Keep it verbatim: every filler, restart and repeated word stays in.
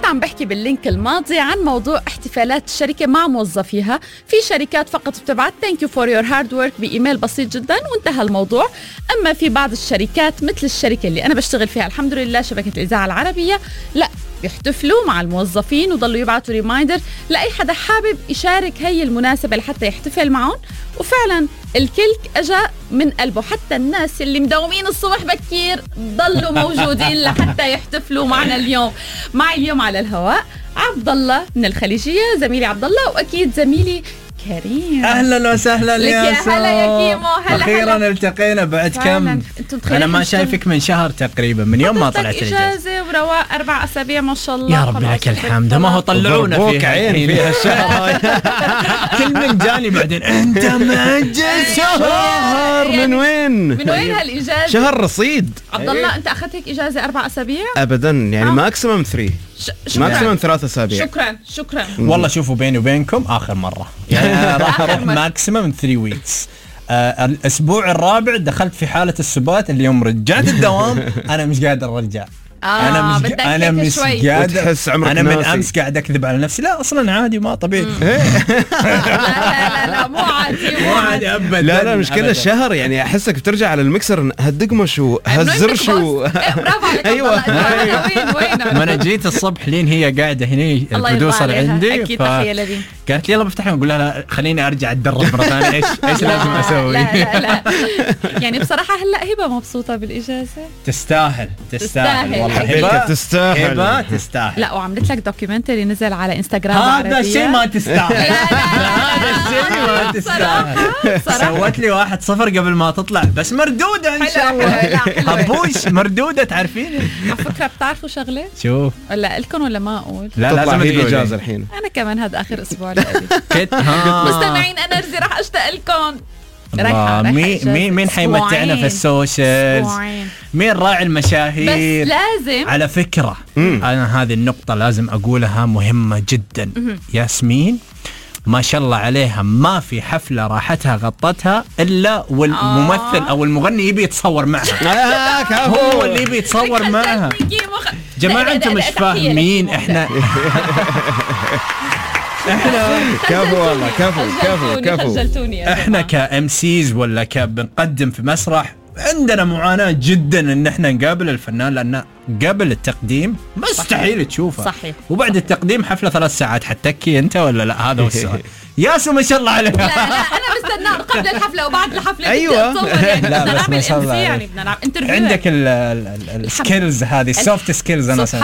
عم بحكي باللينك الماضي عن موضوع احتفالات الشركة مع موظفيها. في شركات فقط بتبعت thank you for your hard work بإيميل بسيط جدا وانتهى الموضوع. أما في بعض الشركات مثل الشركة اللي أنا بشتغل فيها الحمد لله شبكة الإذاعة العربية، لا بيحتفلوا مع الموظفين وضلوا يبعتوا ريمايندر لأي حدا حابب يشارك هي المناسبة لحتى يحتفل معهم. وفعلا الكل أجا من قلبه، حتى الناس اللي مداومين الصبح بكير ضلوا موجودين لحتى يحتفلوا معنا اليوم. معي اليوم على الهواء عبد الله من الخليجية، زميلي عبد الله، وأكيد زميلي كريم. اهلا وسهلا يا سو. هلا يا كيمو. هلا اخيرا هلا. التقينا بعد كم؟ انا ما شايفك من شهر تقريبا، من يوم ما طلعت اجازه ورواق اربع اسابيع ما شاء الله. يا رب لك الحمد. ما هو طلعونا فيها عين فيها الشهر. كل من جاني بعدين انت مأجز شهر. من وين من وين هالاجازه؟ شهر رصيد عبد الله. انت اخذت هيك اجازه اربع اسابيع ابدا يعني ماكسيمم ثلاثة ماكسيمم ثلاث اسابيع. شكرا شكرا. والله شوفوا بيني وبينكم اخر مره يعني راح اروح ماكسيمم ثلاثة ويكس. آه الاسبوع الرابع دخلت في حاله السبات. اليوم رجعت الدوام انا مش قادر ارجع. آه انا مش انا مش قادر. انا من ناسي. امس قاعد اكذب على نفسي. لا اصلا عادي ما طبيعي. لا لا لا مو عادي مو عادي ابدا. لا لا مش كل الشهر يعني احسك بترجع على المكسر هالدقمه شو هالزر شو. برافو عليك. ايوه وين وين ما انا جيت الصبح لين هي قاعده هنا البرودوسر عندي. اكيد تحيه لذي. قالت لي يلا بفتح اقول لها لا خليني ارجع اتدرب مره ثانيه. ايش ايش لازم اسوي؟ لا لا لا يعني بصراحه هلا هبه مبسوطه بالاجازه. تستاهل تستاهل والله. هبه تستاهل. هبه تستاهل. لا وعملت لك دوكيومنتري نزل على انستغرام هذا الشيء ما تستاهل. هذا الشيء ما تستاهل. سوت لي واحد صفر قبل ما تطلع بس مردوده ان شاء الله. هبوش مردوده. تعرفين على فكره بتعرفوا شغله شوف ولا لكم ولا ما اقول؟ لا لازم الاجازه الحين. انا كمان هذا اخر اسبوع لي. مستمعين انرجي راح اشتاق لكم. مين مين مين حيمتعنا في السوشيالز؟ مين راعي المشاهير؟ بس لازم على فكرة مم. أنا هذه النقطة لازم أقولها مهمة جدا. مم. ياسمين ما شاء الله عليها ما في حفلة راحتها غطتها إلا والممثل آه. أو المغني يبي يتصور معها. هو اللي يبي يتصور معها. جماعة أنتم مش فاهمين. إحنا احنا كفو والله كفو كفو كفو. احنا كام سيز ولا كبنقدم في مسرح عندنا معاناة جدا ان احنا نقابل الفنان، لان قبل التقديم مستحيل تشوفه. صحيح. وبعد التقديم حفلة ثلاث ساعات حتكي انت ولا لا؟ هذا هو السؤال. ياسو ما شاء الله عليها. لا لا انا مستناه قبل الحفله وبعد الحفله. ايوه يعني لا بدنا بس ما نعمل شاء الله يعني بدنا نعمل انترفيو. عندك السكيلز هذه السوفت سكيلز. انا سبحان